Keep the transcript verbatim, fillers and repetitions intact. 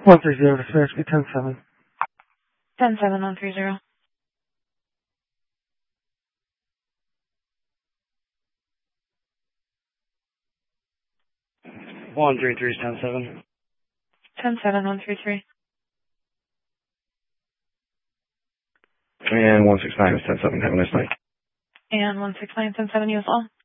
one three zero to Fair Speed ten seven. ten seven, one three zero. one three three is ten seven. ten seven, one three three. And one six nine is ten seven. Have a nice night. And one six nine, ten seven, you as well.